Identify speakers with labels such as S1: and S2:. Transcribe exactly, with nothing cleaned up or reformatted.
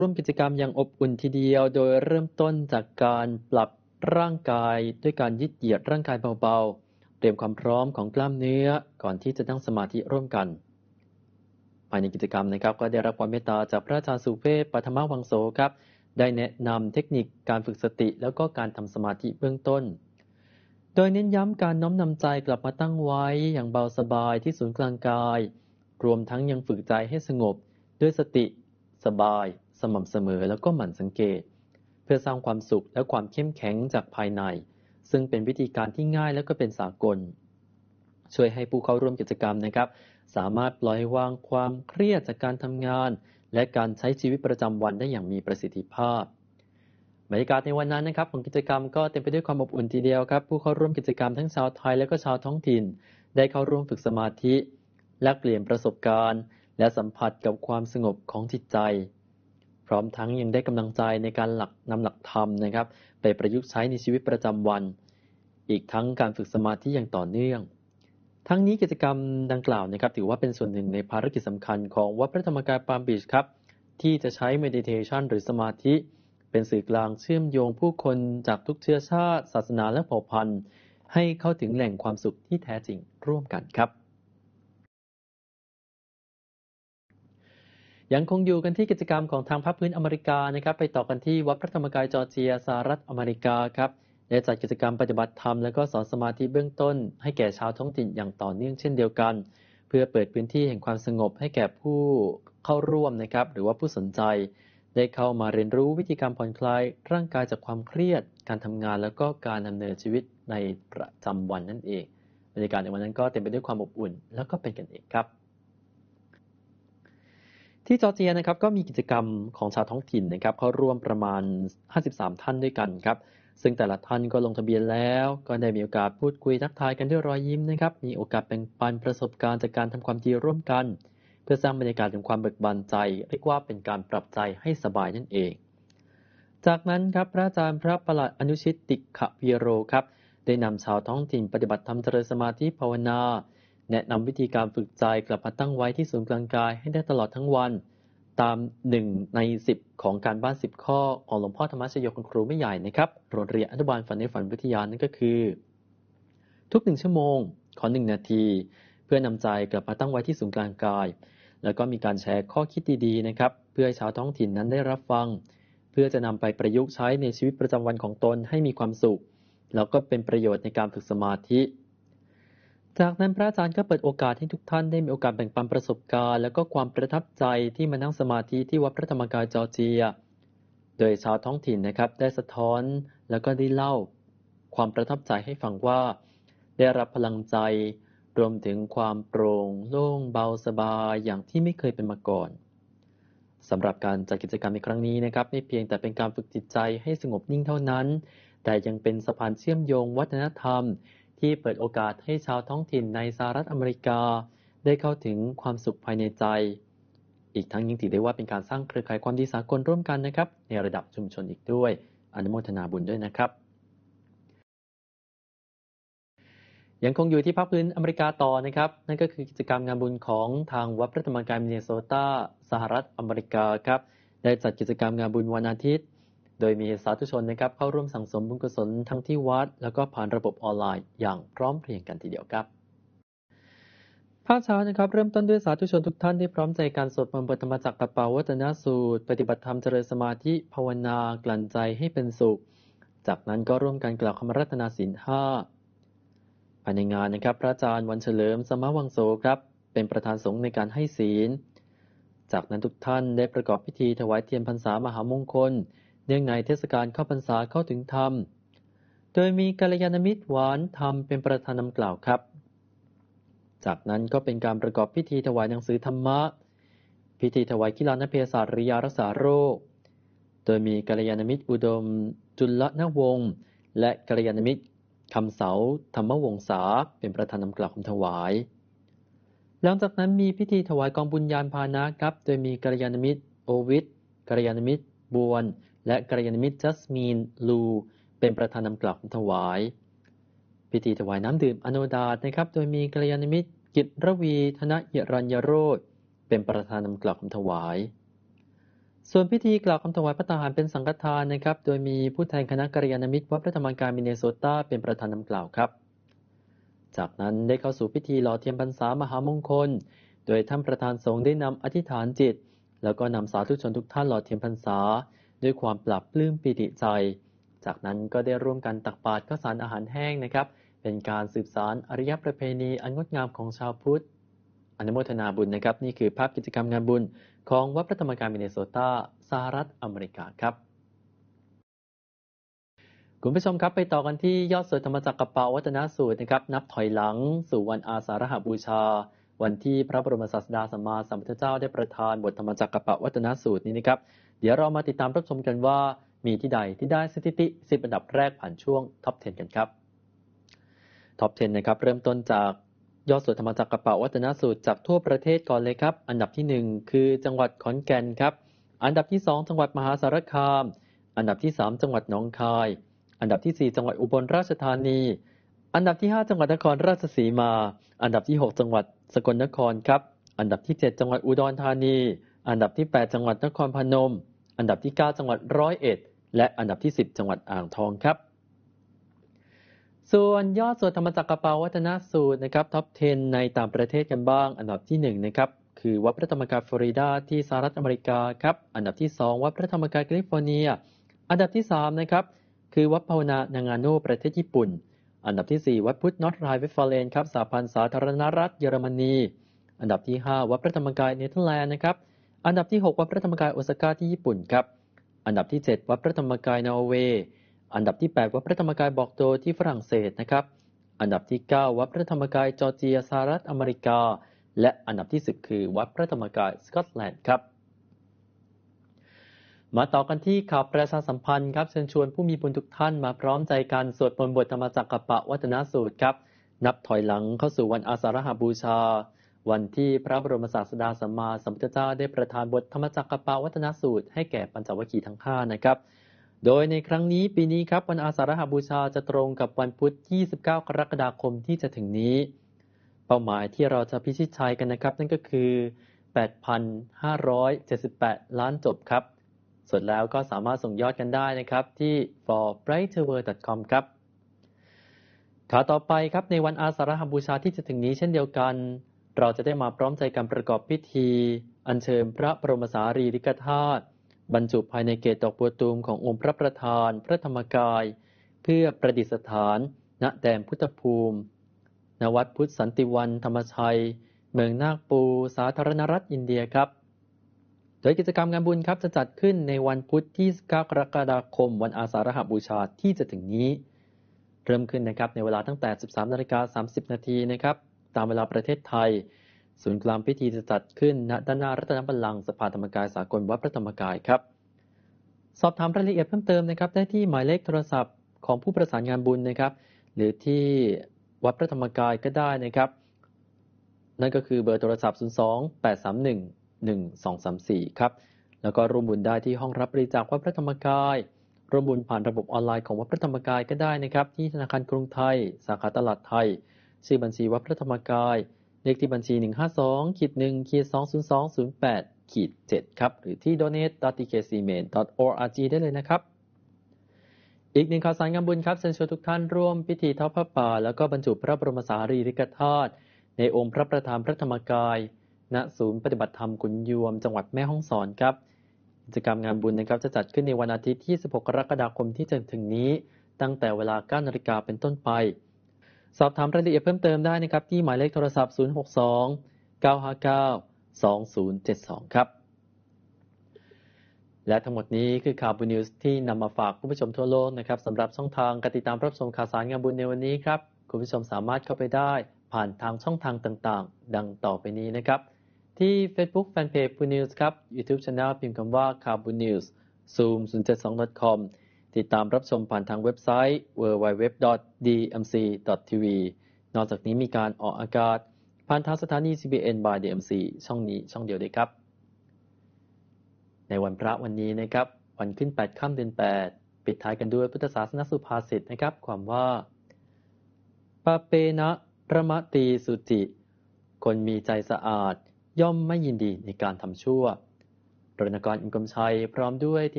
S1: ร่วมกิจกรรมอย่างอบอุ่นทีเดียวโดยเริ่มต้นจากการปรับร่างกายด้วยการยืดเหยียดร่างกายเบาๆเตรียมความพร้อมของกล้ามเนื้อก่อนที่จะนั่งสมาธิร่วมกันภายในกิจกรรมนะครับก็ได้รับความเมตตาจากพระอาจารย์สุเภพปฐมวังโสครับได้แนะนำเทคนิคการฝึกสติแล้วก็การทำสมาธิเบื้องต้นโดยเน้นย้ำการน้อมนำใจกลับมาตั้งไว้อย่างเบาสบายที่ศูนย์กลางกายรวมทั้งยังฝึกใจให้สงบด้วยสติสบายสม่ำเสมอแล้วก็หมั่นสังเกตเพื่อสร้างความสุขและความเข้มแข็งจากภายในซึ่งเป็นวิธีการที่ง่ายและก็เป็นสากลช่วยให้ผู้เข้าร่วมกิจกรรมนะครับสามารถปล่อยวางความเครียดจากการทำงานและการใช้ชีวิตประจำวันได้อย่างมีประสิทธิภาพบรรยากาศในวันนั้นนะครับของกิจกรรมก็เต็มไปด้วยความอบอุ่นทีเดียวครับผู้เข้าร่วมกิจกรรมทั้งชาวไทยและก็ชาวท้องถิ่นได้เข้าร่วมฝึกสมาธิแลกเปลี่ยนประสบการณ์และสัมผัสกับความสงบของจิตใจพร้อมทั้งยังได้กำลังใจในการหลักนำหลักธรรมนะครับไปประยุกต์ใช้ในชีวิตประจำวันอีกทั้งการฝึกสมาธิอย่างต่อเนื่องทั้งนี้กิจกรรมดังกล่าวนะครับถือว่าเป็นส่วนหนึ่งในภารกิจสำคัญของวัดพระธรรมกายปาล์มบีชครับที่จะใช้ meditation หรือสมาธิเป็นสื่อกลางเชื่อมโยงผู้คนจากทุกเชื้อชาติศาสนาและเผ่าพันธุ์ให้เข้าถึงแหล่งความสุขที่แท้จริงร่วมกันครับยังคงอยู่กันที่กิจกรรมของทางภาคพื้นอเมริกานะครับไปต่อกันที่วัดพระธรรมกายจอร์เจียสหรัฐอเมริกาครับได้จัดกิจกรรมปฏิบัติธรรมและก็สอนสมาธิเบื้องต้นให้แก่ชาวท้องถิ่นอย่างต่อเนื่องเช่นเดียวกันเพื่อเปิดพื้นที่แห่งความสงบให้แก่ผู้เข้าร่วมนะครับหรือว่าผู้สนใจได้เข้ามาเรียนรู้วิธีการผ่อนคลายร่างกายจากความเครียดการทำงานแล้วก็การดำเนินชีวิตในประจำวันนั่นเองบรรยากาศในวันนั้นก็เต็มไปด้วยความอบอุ่นแล้วก็เป็นกันเองครับที่จอร์เจียนะครับก็มีกิจกรรมของชาวท้องถิ่นนะครับเข้าร่วมประมาณห้าสิบสามท่านด้วยกันครับซึ่งแต่ละท่านก็ลงทะเบียนแล้วก็ได้มีโอกาสพูดคุยทักทายกันด้วยรอยยิ้มนะครับมีโอกาสแบ่งปันประสบการณ์จากการทำความดีร่วมกันเพื่อสร้างบรรยากาศแห่งความเบิกบานใจเรียกว่าเป็นการปรับใจให้สบายนั่นเองจากนั้นครับพระอาจารย์พระประหลัดอนุชิตติขวีโรครับได้นำชาวท้องถิ่นปฏิบัติธรรมเจริญสมาธิภาวนาแนะนำวิธีการฝึกใจกลับมาตั้งไว้ที่ศูนย์กลางกายให้ได้ตลอดทั้งวันตามหนึ่งในสิบของการบ้านสิบข้อของหลวงพ่อธรรมชโยคุณครูไม่ใหญ่นะครับโรงเรียนอนุบาลฝันในฝันวิทยานั่นก็คือทุกหนึ่งชั่วโมงขอหนึ่งนาทีเพื่อนำใจกลับมาตั้งไว้ที่ศูนย์กลางกายแล้วก็มีการแชร์ข้อคิดดีๆนะครับเพื่อให้ชาวท้องถิ่นนั้นได้รับฟังเพื่อจะนำไปประยุกต์ใช้ในชีวิตประจำวันของตนให้มีความสุขแล้วก็เป็นประโยชน์ในการฝึกสมาธิจากนั้นพระอาจารย์ก็เปิดโอกาสให้ทุกท่านได้มีโอกาสแบ่งปันประสบการณ์และก็ความประทับใจที่มานั่งสมาธิที่วัดพระธรรมกายจอร์เจียโดยชาวท้องถิ่นนะครับได้สะท้อนแล้วก็ได้เล่าความประทับใจให้ฟังว่าได้รับพลังใจรวมถึงความโปร่งโล่งเบาสบายอย่างที่ไม่เคยเป็นมาก่อนสำหรับการจัดกิจกรรมในครั้งนี้นะครับไม่เพียงแต่เป็นการฝึกจิตใจให้สงบนิ่งเท่านั้นแต่ยังเป็นสะพานเชื่อมโยงวัฒนธรรมที่เปิดโอกาสให้ชาวท้องถิ่นในสหรัฐอเมริกาได้เข้าถึงความสุขภายในใจอีกทั้งยังถือได้ว่าเป็นการสร้างเครือข่ายความดีสากลร่วมกันนะครับในระดับชุมชนอีกด้วยอนุโมทนาบุญด้วยนะครับยังคงอยู่ที่ภาคพื้นอเมริกาต่อนะครับนั่นก็คือกิจกรรมงานบุญของทางวัดพระธรรมกายมินเนโซตาสหรัฐอเมริกาครับได้จัดกิจกรรมงานบุญวันอาทิตย์โดยมีสาธุชนนะครับเข้าร่วมสั่งสมบุญกุศลทั้งที่วัดแล้วก็ผ่านระบบออนไลน์อย่างพร้อมเพรียงกันทีเดียวครับภาคเช้านะครับเริ่มต้นด้วยสาธุชนทุกท่านที่พร้อมใจการสวดมนต์บทธรรมจักรกับปาวัตนสูตรปฏิบัติธรรมเจริญสมาธิภาวนากลั่นใจให้เป็นสุขจากนั้นก็ร่วมกันกล่าวคำรัตนาศีลห้าภายในงานนะครับพระอาจารย์วันเฉลิมสมวังโสครับเป็นประธานสงฆ์ในการให้ศีลจากนั้นทุกท่านได้ประกอบพิธีถวายเทียนพรรษามหามงคลเนื่องในเทศกาลเข้าพรรษาเข้าถึงธรรมโดยมีกัลยาณมิตรหวานธรรมเป็นประธานนำกล่าวครับจากนั้นก็เป็นการประกอบพิธีถวายหนังสือธรรมะพิธีถวายกีฬานเพศริยารักษาโรคโดยมีกัลยาณมิตรอุดมจุลนวงศ์และกัลยาณมิตรคำเสาธรรมวงศาเป็นประธานนำกล่าวคำถวายหลังจากนั้นมีพิธีถวายกองบุญญาณพาหนะครับโดยมีกัลยาณมิตรโอวิทกัลยาณมิตรบวนและกัลยาณมิตรจัสมีนลูเป็นประธานนำกล่าวคำถวายพิธีถวายน้ำดื่มอโนดาตนะครับโดยมีกัลยาณมิตรกิตรวีธนหิรัญยโรจน์เป็นประธานนำกล่าวคำถวายส่วนพิธีกล่าวคำถวายพระทหารเป็นสังฆทานนะครับโดยมีผู้แทนคณะกัลยาณมิตรวัดพระธรรมกายมินเนโซตาเป็นประธานนำกล่าวครับจากนั้นได้เข้าสู่พิธีหล่อเทียนพรรษามหามงคลโดยท่านประธานสงฆ์ได้นำอธิษฐานจิตแล้วก็นำสาธุชนทุกท่านหล่อเทียนพรรษาด้วยความปรับปลื้มปิติใจจากนั้นก็ได้ร่วมกันตักบาตรข้าวสารอาหารแห้งนะครับเป็นการสืบสานอริยประเพณีอันงดงามของชาวพุทธอนุโมทนาบุญนะครับนี่คือภาพกิจกรรมงานบุญของวัดพระธรรมกายมินเนโซตาสหรัฐอเมริกาครับคุณผู้ชมครับไปต่อกันที่ยอดสวดธรรมจักรกัปปวัฒนสูตรนะครับนับถอยหลังสู่วันอาสาฬหบูชาวันที่พระบรมศาสดาสัมมาสัมพุทธเจ้าได้ประทานบทธรรมจักรกัปปวัฒนสูตรนี้นะครับเดี๋ยวเรามาติดตามรับชมกันว่ามีที่ใดที่ได้สถิติสิบอันดับแรกผ่านช่วงท็อปสิบกันครับท็อปสิบนะครับเริ่มต้นจากยอดสวดธรรมจักรกัปปวัฒนสูตรจากทั่วประเทศก่อนเลยครับอันดับที่หนึ่งคือจังหวัดขอนแก่นครับอันดับที่สองจังหวัดมหาสารคามอันดับที่สามจังหวัดหนองคายอันดับที่สี่จังหวัดอุบลราชธานีอันดับที่ห้าจังหวัดนครราชสีมาอันดับที่หกจังหวัดสกลนครครับอันดับที่เจ็ดจังหวัดอุดรธานีอันดับที่แปดจังหวัดนครพนมอันดับที่เก้าจังหวัดร้อยเอ็ดและอันดับที่สิบจังหวัดอ่างทองครับส่วนยอดสวดธรรมจักรกัปปวัฒนสูตรนะครับท็อปสิบในต่างประเทศกันบ้างอันดับที่หนึ่งนะครับคือวัดพระธรรมกายฟลอริดาที่สหรัฐอเมริกาครับอันดับที่สองวัดพระธรรมกายแคลิฟอร์เนียอันดับที่สามนะครับคือวัดภาวนานางาโนประเทศญี่ปุ่นอันดับที่สี่วัดพุทธนอร์ทไรน์เวสต์ฟาเลนครับสหพันธ์สาธารณรัฐเยอรมนีอันดับที่ห้าวัดพระธรรมกายเนเธอร์แลนด์นะครับอันดับที่หกวัดพระธรรมกายโอซาก้าที่ญี่ปุ่นครับอันดับที่เจ็ดวัดพระธรรมกายนอร์เวย์อันดับที่แปดวัดพระธรรมกายบอกโตที่ฝรั่งเศสนะครับอันดับที่เก้าวัดพระธรรมกายจอร์เจียสหรัฐอเมริกาและอันดับที่สิบคือวัดพระธรรมกายสกอตแลนด์ครับมาต่อกันที่ข่าวประชาสัมพันธ์ครับเชิญชวนผู้มีบุญทุกท่านมาพร้อมใจกันสวดมนต์บทธรรมจักรกัปปวัฒนสูตรครับนับถอยหลังเข้าสู่วันอาสาฬหบูชาวันที่พระบรมศาสดาสัมมาสัมพุทธเจ้าได้ประทานบทธรรมจักรกัปปวัฒนสูตรให้แก่ปัญจวัคคีย์ทั้งห้านะครับโดยในครั้งนี้ปีนี้ครับวันอาสาฬหบูชาจะตรงกับวันพุธที่ยี่สิบเก้ากรกฎาคมที่จะถึงนี้เป้าหมายที่เราจะพิชิตชัยกันนะครับนั่นก็คือ แปดพันห้าร้อยเจ็ดสิบแปด ล้านจบครับส่วนแล้วก็สามารถส่งยอดกันได้นะครับที่ ฟอร์ ไบรท์ ที วี ดอท คอม ครับข่าวต่อไปครับในวันอาสาฬหบูชาที่จะถึงนี้เช่นเดียวกันเราจะได้มาพร้อมใจกันประกอบพิธีอัญเชิญพระบรมสารีริกธาตุบรรจุภายในเกศดอกบัวตูมขององค์พระประธานพระธรรมกายเพื่อประดิษฐานณแดนพุทธภูมิณวัดพุทธสันติวันธรรมชัยเมืองนาคปูสาธารณรัฐอินเดียครับโดยกิจกรรมงานบุญครับจะจัดขึ้นในวันพุธที่ยี่สิบเก้ากรกฎาคมวันอาสาฬหบูชาที่จะถึงนี้เริ่มขึ้นนะครับในเวลาตั้งแต่ สิบสามนาฬิกาสามสิบนาทีนะครับตามเวลาประเทศไทยศูนย์กลางพิธีจะจัดขึ้นณด้านหน้ารัตนบัลลังก์สภาธรรมกายสากลวัดพระธรรมกายครับสอบถามรายละเอียดเพิ่มเติมนะครับได้ที่หมายเลขโทรศัพท์ของผู้ประสานงานบุญนะครับหรือที่วัดพระธรรมกายก็ได้นะครับนั่นก็คือเบอร์โทรศัพท์ศูนย์ สอง แปด สาม หนึ่ง หนึ่ง สอง สาม สี่ครับแล้วก็ร่วมบุญได้ที่ห้องรับบริจาควัดพระธรรมกายร่วมบุญผ่านระบบออนไลน์ของวัดพระธรรมกายก็ได้นะครับที่ธนาคารกรุงไทยสาขาตลาดไทยชื่อบัญชีวัดพระธรรมกายเลขที่บัญชี หนึ่ง ห้า สอง หนึ่ง สอง ศูนย์ สอง ศูนย์ แปด เจ็ด ครับหรือที่ โดเนท ดอท ที เค ซี เมน ดอท โอ อาร์ จี ได้เลยนะครับอีกหนึ่งข่าวสารงานบุญครับเชิญชวนทุกท่านร่วมพิธีทอดผ้าป่าแล้วก็บรรจุพระบรมสารีริกธาตุในองค์พระประธานพระธรรมกายณศูนย์ปฏิบัติธรรมขุนยวมจังหวัดแม่ฮ่องสอนครับกิจกรรมงานบุญนะครับจะจัดขึ้นในวันอาทิตย์ที่สิบหกกรกฎาคมที่จะถึงนี้ตั้งแต่เวลา เก้านาฬิกาเป็นต้นไปสอบถามรายละเอียดเพิ่มเติมได้นะครับที่หมายเลขโทรศัพท์ ศูนย์ หก สอง เก้า ห้า เก้า สอง ศูนย์ เจ็ด สอง ครับและทั้งหมดนี้คือข่าวบุญนิวส์ที่นำมาฝากคุณผู้ชมทั่วโลกนะครับสำหรับช่องทางการติดตามรับชมข่าวสารงานบุญในวันนี้ครับคุณผู้ชมสามารถเข้าไปได้ผ่านทางช่องทางต่างๆดังต่อไปนี้นะครับที่ Facebook Fanpage บุญนิวส์ครับ YouTube Channel พิมพ์คำว่าข่าวบุญนิวส์ ซูม ศูนย์ เจ็ด สอง ดอท คอม ติดตามรับชมผ่านทางเว็บไซต์ ดับเบิลยู ดับเบิลยู ดับเบิลยู ดอท ดี เอ็ม ซี ดอท ที วี นอกจากนี้มีการออกอากาศผ่านทางสถานี ซี บี เอ็น by ดี เอ็ม ซี ช่องนี้ช่องเดียวด้วยครับในวันพระวันนี้นะครับวันขึ้นแปดค่ำเดือนแปดปิดท้ายกันด้วยพุทธศาสนสุภาษิตนะครับความว่าปาเปนะระมะตีสุจิคนมีใจสะอาดย่อมไม่ยินดีในการทำชั่วรณกร อินกรมชัย พร้อมด้วย